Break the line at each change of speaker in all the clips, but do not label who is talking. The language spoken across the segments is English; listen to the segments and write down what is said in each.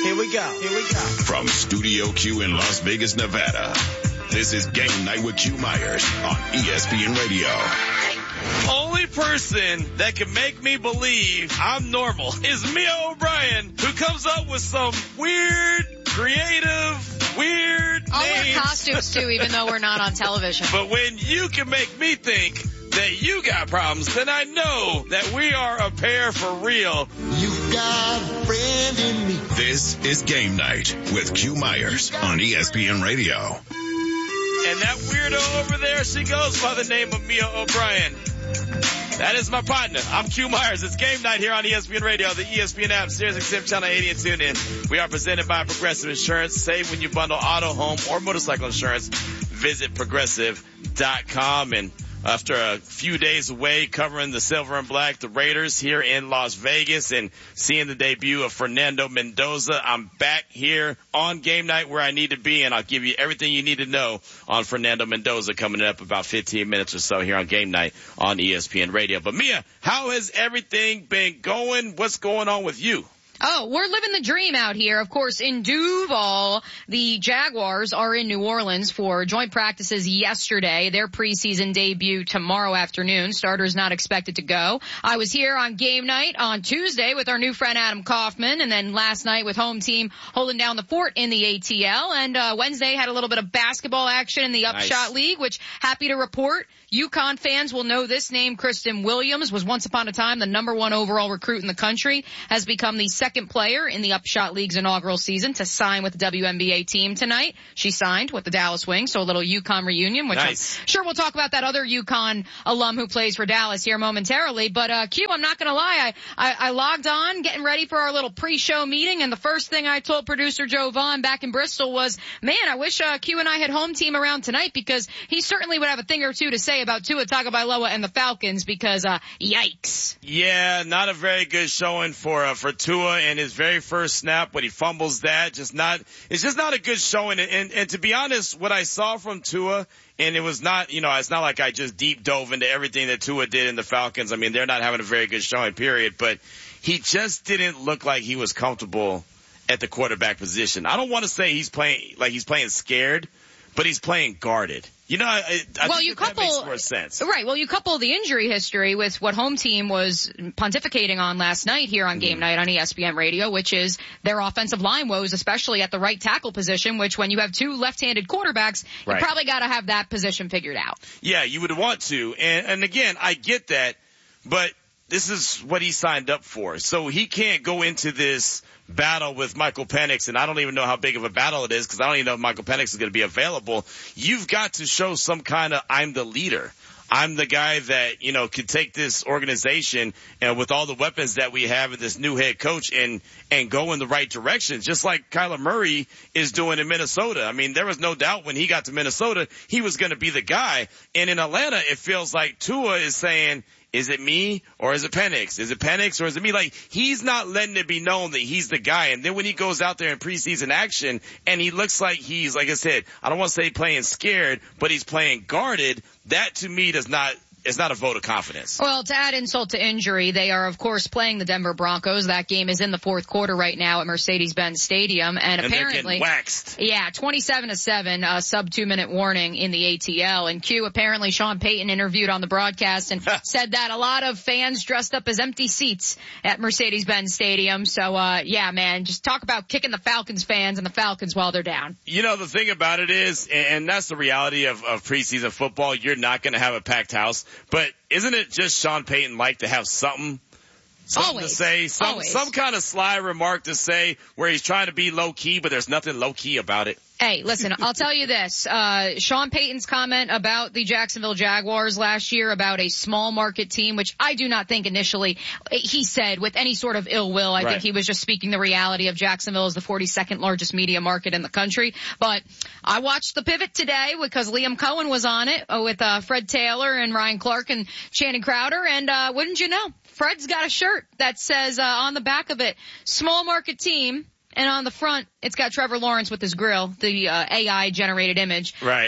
Here we go.
From Studio Q in Las Vegas, Nevada, this is Game Night with Q Myers on ESPN Radio.
Only person that can make me believe I'm normal is Mia O'Brien, who comes up with some weird, creative, weird
I'll
names.
wear costumes too, even though we're not on television.
But when you can make me think that you got problems, then I know that we are a pair for real.
You got a friend in me.
This is Game Night with Q Myers on ESPN Radio.
And that weirdo over there, she goes by the name of Mia O'Brien. That is my partner. I'm Q Myers. It's Game Night here on ESPN Radio, the ESPN app, SiriusXM Channel 80 and TuneIn. We are presented by Progressive Insurance. Save when you bundle auto, home, or motorcycle insurance. Visit Progressive.com. And after a few days away covering the silver and black, the Raiders here in Las Vegas, and seeing the debut of Fernando Mendoza, I'm back here on Game Night where I need to be, and I'll give you everything you need to know on Fernando Mendoza coming up about 15 minutes or so here on Game Night on ESPN Radio. But Mia, how has everything been going? What's going on with you?
Oh, we're living the dream out here. Of course, in Duval, the Jaguars are in New Orleans for joint practices yesterday. Their preseason debut tomorrow afternoon. Starters not expected to go. I was here on Game Night on Tuesday with our new friend Adam Kaufman, and then last night with home team holding down the fort in the ATL. And Wednesday had a little bit of basketball action in the Upshot League, which, happy to report, UConn fans will know this name. Kristen Williams was once upon a time the #1 overall recruit in the country, has become the second player in the Upshot League's inaugural season to sign with the WNBA team tonight. She signed with the Dallas Wings, so a little UConn reunion, which
nice.
I'm sure we'll talk about that other UConn alum who plays for Dallas here momentarily. But Q, I'm not going to lie, I logged on getting ready for our little pre-show meeting, and the first thing I told producer Joe Vaughn back in Bristol was, man, I wish Q and I had home team around tonight, because he certainly would have a thing or two to say about Tua Tagovailoa and the Falcons, because yikes.
Yeah, not a very good showing for Tua in his very first snap, but he fumbles that. It's just not a good showing. And to be honest, what I saw from Tua, and it was not, it's not like I just deep dove into everything that Tua did in the Falcons. I mean, they're not having a very good showing, period, but he just didn't look like he was comfortable at the quarterback position. I don't want to say he's playing scared, but he's playing guarded. I think that makes more sense.
Right. Well, you couple the injury history with what home team was pontificating on last night here on Game Night on ESPN Radio, which is their offensive line woes, especially at the right tackle position, which when you have two left-handed quarterbacks, you probably got to have that position figured out.
Yeah, you would want to. And again, I get that, but this is what he signed up for. So he can't go into this battle with Michael Penix, and I don't even know how big of a battle it is, because I don't even know if Michael Penix is going to be available. You've got to show some kind of, I'm the leader. I'm the guy that, can take this organization and with all the weapons that we have and this new head coach and go in the right direction, just like Kyler Murray is doing in Minnesota. I mean, there was no doubt when he got to Minnesota, he was going to be the guy. And in Atlanta, it feels like Tua is saying, is it me or is it Penix? Is it Penix or is it me? Like, he's not letting it be known that he's the guy. And then when he goes out there in preseason action and he looks like he's, like I said, I don't want to say playing scared, but he's playing guarded, that to me it's not a vote of confidence.
Well, to add insult to injury, they are, of course, playing the Denver Broncos. That game is in the fourth quarter right now at Mercedes-Benz Stadium. And apparently,
they're getting waxed.
Yeah, 27-7, sub 2-minute warning in the ATL. And Q, apparently Sean Payton interviewed on the broadcast and said that a lot of fans dressed up as empty seats at Mercedes-Benz Stadium. So, yeah, man, just talk about kicking the Falcons fans and the Falcons while they're down.
The thing about it is, and that's the reality of preseason football, you're not going to have a packed house. But isn't it just Sean Payton like to have something to say, some kind of sly remark to say where he's trying to be low key, but there's nothing low key about it?
Hey, listen, I'll tell you this. Sean Payton's comment about the Jacksonville Jaguars last year about a small market team, which I do not think initially he said with any sort of ill will. I think he was just speaking the reality of Jacksonville as the 42nd largest media market in the country. But I watched The Pivot today because Liam Cohen was on it with Fred Taylor and Ryan Clark and Shannon Crowder. And wouldn't you know, Fred's got a shirt that says on the back of it, small market team. And on the front, it's got Trevor Lawrence with his grill, the AI-generated image.
Right.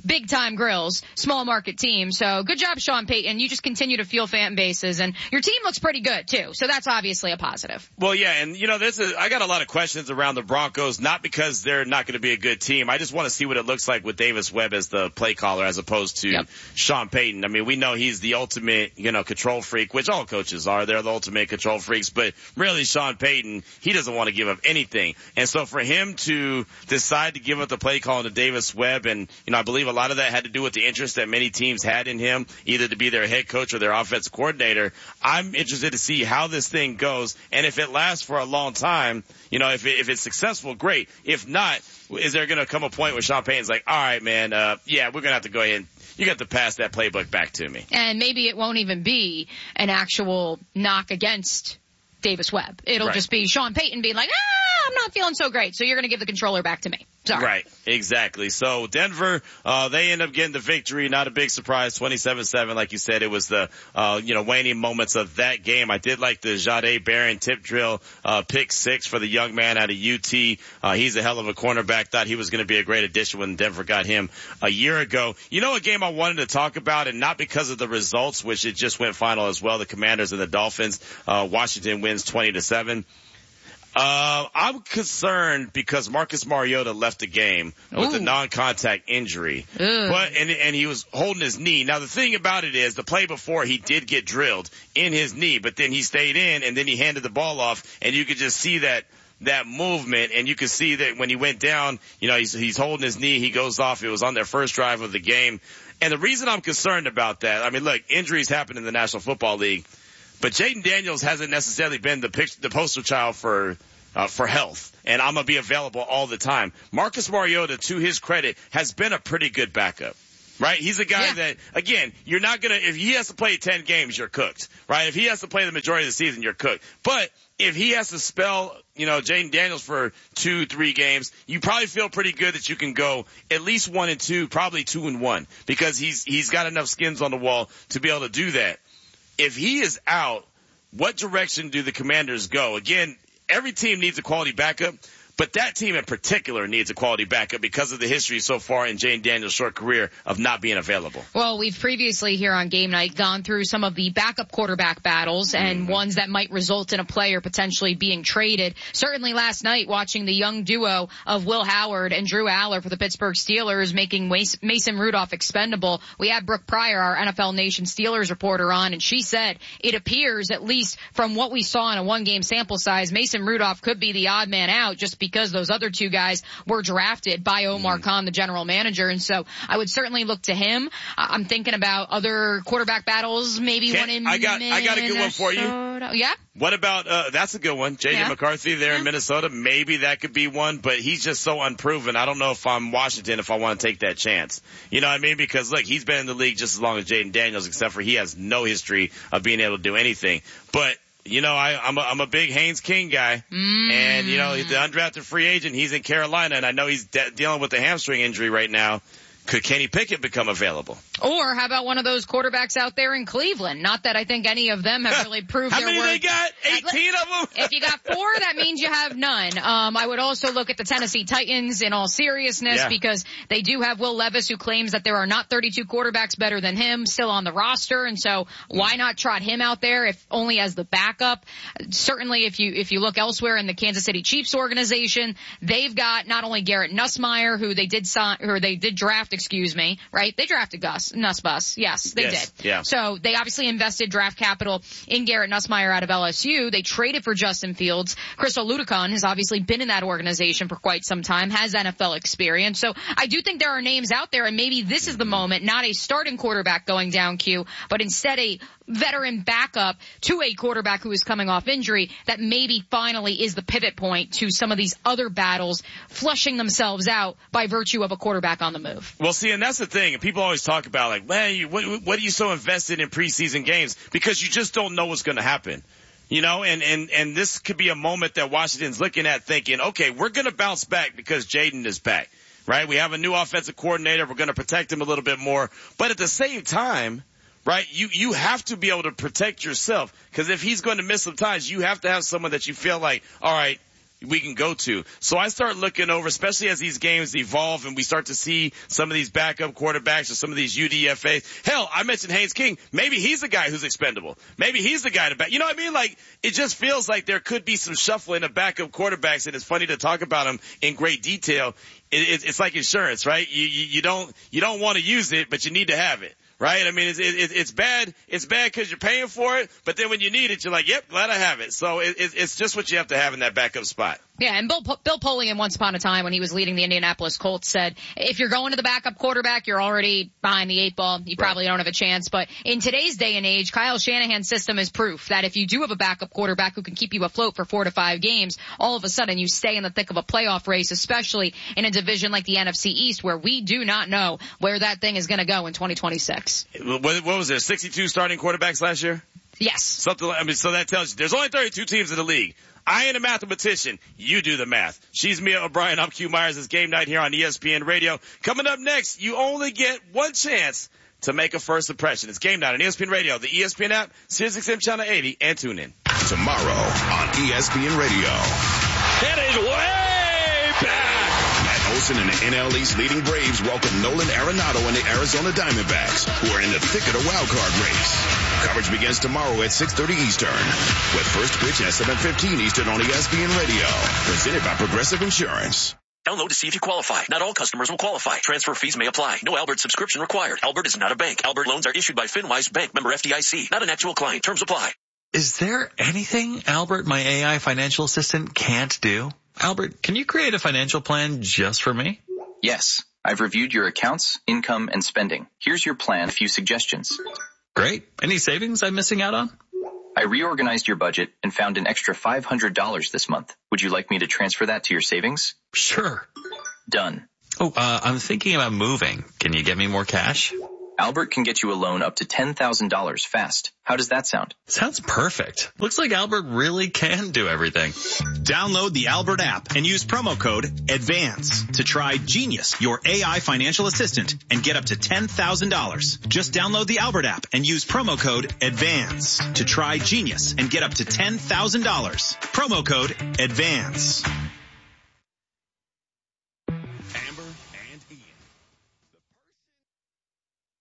big time grills, small market team. So good job, Sean Payton. You just continue to fuel fan bases, and your team looks pretty good too. So that's obviously a positive.
Well, yeah, and I got a lot of questions around the Broncos, not because they're not going to be a good team. I just want to see what it looks like with Davis Webb as the play caller as opposed to Sean Payton. I mean, we know he's the ultimate, control freak, which all coaches are. They're the ultimate control freaks, but really Sean Payton, he doesn't want to give up anything. And so for him to decide to give up the play calling to Davis Webb, and, I believe a lot of that had to do with the interest that many teams had in him, either to be their head coach or their offensive coordinator. I'm interested to see how this thing goes, and if it lasts for a long time, if it's successful, great. If not, is there going to come a point where Sean Payton's like, all right, man, we're going to have to go ahead and you got to pass that playbook back to me.
And maybe it won't even be an actual knock against Davis Webb. It'll just be Sean Payton being like, I'm not feeling so great, so you're going to give the controller back to me. Sorry.
Right, exactly. So Denver, they end up getting the victory. Not a big surprise, 27-7. Like you said, it was the, waning moments of that game. I did like the Jahdae Barron tip drill, pick 6 for the young man out of UT. He's a hell of a cornerback. Thought he was going to be a great addition when Denver got him a year ago. A game I wanted to talk about, and not because of the results, which it just went final as well, the Commanders and the Dolphins. Washington wins 20-7. I'm concerned because Marcus Mariota left the game with a non-contact injury, and he was holding his knee. Now the thing about it is the play before he did get drilled in his knee, but then he stayed in and then he handed the ball off, and you could just see that movement, and you could see that when he went down, he's holding his knee, he goes off. It was on their first drive of the game. And the reason I'm concerned about that, I mean, look, injuries happen in the National Football League. But Jaden Daniels hasn't necessarily been the poster child for health, and I'm going to be available all the time. Marcus Mariota, to his credit, has been a pretty good backup, right? He's a guy that, again, you're not going to, if he has to play 10 games, you're cooked, right? If he has to play the majority of the season, you're cooked. But if he has to spell, Jaden Daniels for 2-3 games, you probably feel pretty good that you can go at least 1-2, probably 2-1, because he's got enough skins on the wall to be able to do that. If he is out, what direction do the Commanders go? Again, every team needs a quality backup, but that team in particular needs a quality backup because of the history so far in Jaden Daniels' short career of not being available.
Well, we've previously here on Game Night gone through some of the backup quarterback battles and ones that might result in a player potentially being traded. Certainly last night, watching the young duo of Will Howard and Drew Aller for the Pittsburgh Steelers making Mason Rudolph expendable, we had Brooke Pryor, our NFL Nation Steelers reporter, on, and she said it appears, at least from what we saw in a one-game sample size, Mason Rudolph could be the odd man out just because those other two guys were drafted by Omar Khan, the general manager. And so I would certainly look to him. I'm thinking about other quarterback battles, maybe one in Minnesota.
I got a good one for you.
Yeah?
What about, that's a good one. J.J. McCarthy there in Minnesota. Maybe that could be one, but he's just so unproven. I don't know if I'm Washington if I want to take that chance. You know what I mean? Because look, he's been in the league just as long as Jaden Daniels, except for he has no history of being able to do anything. But I'm a big Haynes King guy, and the undrafted free agent. He's in Carolina, and I know he's dealing with a hamstring injury right now. Could Kenny Pickett become available?
Or how about one of those quarterbacks out there in Cleveland? Not that I think any of them have really proved their worth.
How many they got? 18 of them?
If you got 4, that means you have none. I would also look at the Tennessee Titans in all seriousness because they do have Will Levis, who claims that there are not 32 quarterbacks better than him still on the roster. And so why not trot him out there if only as the backup? Certainly if you look elsewhere in the Kansas City Chiefs organization, they've got not only Garrett Nussmeier, who they did draft, right? They drafted Gus Nussbus. Yes, they did.
Yeah.
So they obviously invested draft capital in Garrett Nussmeier out of LSU. They traded for Justin Fields. Chris Oladokun has obviously been in that organization for quite some time, has NFL experience. So I do think there are names out there, and maybe this is the moment, not a starting quarterback going down, Q, but instead a veteran backup to a quarterback who is coming off injury that maybe finally is the pivot point to some of these other battles flushing themselves out by virtue of a quarterback on the move.
Well, see, and that's the thing. And people always talk about, like, man, what are you so invested in preseason games? Because you just don't know what's going to happen. And this could be a moment that Washington's looking at thinking, okay, we're going to bounce back because Jaden is back, right? We have a new offensive coordinator. We're going to protect him a little bit more. But at the same time, right, you have to be able to protect yourself, because if he's going to miss some times, you have to have someone that you feel like, all right, we can go to. So I start looking over, especially as these games evolve and we start to see some of these backup quarterbacks or some of these UDFAs. Hell, I mentioned Haynes King. Maybe he's the guy who's expendable. Maybe he's the guy to back. You know what I mean? Like, it just feels like there could be some shuffling of backup quarterbacks, and it's funny to talk about them in great detail. It's like insurance, right? You don't want to use it, but you need to have it. Right? I mean, it's bad. It's bad because you're paying for it, but then when you need it, you're like, yep, glad I have it. So it's just what you have to have in that backup spot.
Yeah, and Bill Polian once upon a time when he was leading the Indianapolis Colts said, if you're going to the backup quarterback, you're already behind the 8 ball. You probably don't have a chance. But in today's day and age, Kyle Shanahan's system is proof that if you do have a backup quarterback who can keep you afloat for 4 to 5 games, all of a sudden you stay in the thick of a playoff race, especially in a division like the NFC East where we do not know where that thing is going to go in 2026.
What was there, 62 starting quarterbacks last year?
Yes.
Something like, I mean, so that tells you there's only 32 teams in the league. I ain't a mathematician. You do the math. She's Mia O'Brien. I'm Q Myers. It's game night here on ESPN Radio. Coming up next, you only get one chance to make a first impression. It's game night on ESPN Radio, the ESPN app, SiriusXM Channel 80, and tune in.
Tomorrow on ESPN Radio.
That is way back.
Matt Olson and the NL East leading Braves welcome Nolan Arenado and the Arizona Diamondbacks, who are in the thick of the wild card race. Coverage begins tomorrow at 6:30 Eastern, with first pitch at 7:15 Eastern on ESPN Radio. Presented by Progressive Insurance.
Download to see if you qualify. Not all customers will qualify. Transfer fees may apply. No Albert subscription required. Albert is not a bank. Albert loans are issued by FinWise Bank, member FDIC. Not an actual client. Terms apply.
Is there anything Albert, my AI financial assistant, can't do? Albert, can you create a financial plan just for me?
Yes. I've reviewed your accounts, income, and spending. Here's your plan. A few suggestions.
Great. Any savings I'm missing out on?
I reorganized your budget and found an extra $500 this month. Would you like me to transfer that to your savings?
Sure.
Done.
Oh, I'm thinking about moving. Can you get me more cash?
Albert can get you a loan up to $10,000 fast. How does that sound?
Sounds perfect. Looks like Albert really can do everything.
Download the Albert app and use promo code ADVANCE to try Genius, your AI financial assistant, and get up to $10,000. Just download the Albert app and use promo code ADVANCE to try Genius and get up to $10,000. Promo code ADVANCE.